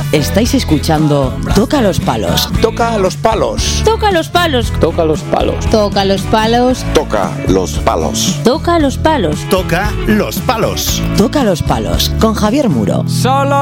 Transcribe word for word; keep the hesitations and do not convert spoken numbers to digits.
Estáis escuchando Toca los Palos. Toca los palos. Toca los palos. Toca los palos. Toca los palos. Toca los palos. Toca los palos. Toca los palos. Toca los Palos con Javier Muro. Solo